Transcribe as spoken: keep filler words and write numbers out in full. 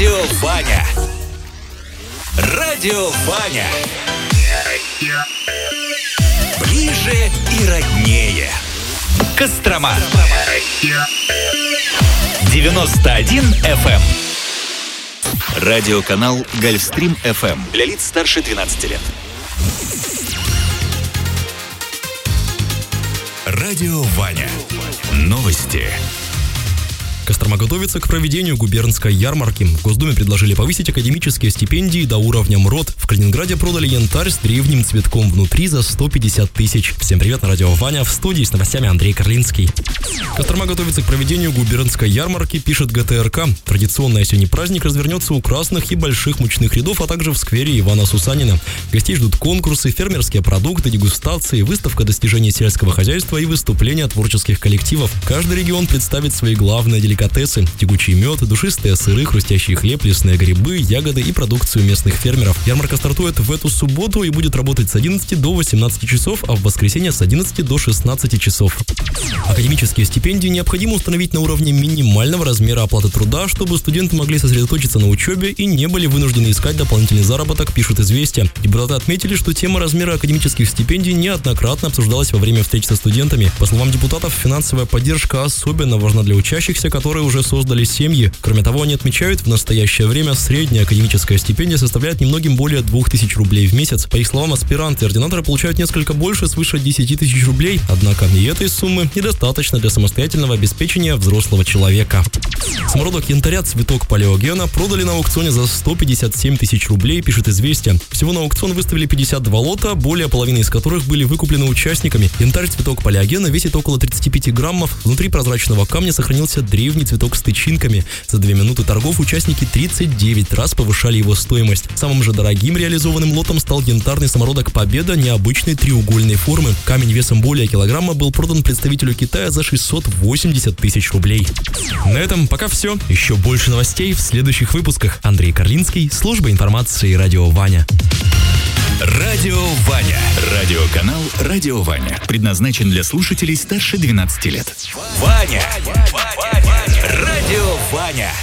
Радио Ваня. Радио Ваня. Ближе и роднее. Кострома. девяносто один эф эм. Радиоканал Гольфстрим эф эм. Для лиц старше двенадцати лет. Радио Ваня. Новости. Кострома готовится к проведению губернской ярмарки. В Госдуме предложили повысить академические стипендии до уровня МРОТ. В Калининграде продали янтарь с древним цветком внутри за сто пятьдесят тысяч. Всем привет, на радио Ваня, в студии с новостями Андрей Карлинский. Кострома готовится к проведению губернской ярмарки, пишет гэ тэ эр ка. Традиционный осенний праздник развернется у красных и больших мучных рядов, а также в сквере Ивана Сусанина. Гостей ждут конкурсы, фермерские продукты, дегустации, выставка достижений сельского хозяйства и выступления творческих коллективов. Каждый регион представит свои главные деликатесы. Деликатесы, тягучий мед, душистые сыры, хрустящий хлеб, лесные грибы, ягоды и продукцию местных фермеров. Ярмарка стартует в эту субботу и будет работать с одиннадцати до восемнадцати часов, а в воскресенье с одиннадцати до шестнадцати часов. Академические стипендии необходимо установить на уровне минимального размера оплаты труда, чтобы студенты могли сосредоточиться на учебе и не были вынуждены искать дополнительный заработок, пишут «Известия». Депутаты отметили, что тема размера академических стипендий неоднократно обсуждалась во время встреч со студентами. По словам депутатов, финансовая поддержка особенно важна для учащихся, которые которые уже создали семьи. Кроме того, они отмечают, в настоящее время средняя академическая стипендия составляет немногим более двух тысяч рублей в месяц. По их словам, аспиранты и ординаторы получают несколько больше, свыше десяти тысяч рублей, однако и этой суммы недостаточно для самостоятельного обеспечения взрослого человека. Самородок янтаря цветок палеогена продали на аукционе за сто пятьдесят семь тысяч рублей, пишет «Известия». Всего на аукцион выставили пятьдесят два лота, более половины из которых были выкуплены участниками. Янтарь цветок палеогена весит около тридцати пяти граммов, внутри прозрачного камня сохранился древний цветок с тычинками. За две минуты торгов участники тридцать девять раз повышали его стоимость. Самым же дорогим реализованным лотом стал янтарный самородок «Победа» необычной треугольной формы. Камень весом более килограмма был продан представителю Китая за шестьсот восемьдесят тысяч рублей. На этом пока все. Еще больше новостей в следующих выпусках. Андрей Карлинский, служба информации «Радио Ваня». Радио Ваня. Радиоканал «Радио Ваня». Предназначен для слушателей старше двенадцати лет. Ваня. Радио Ваня.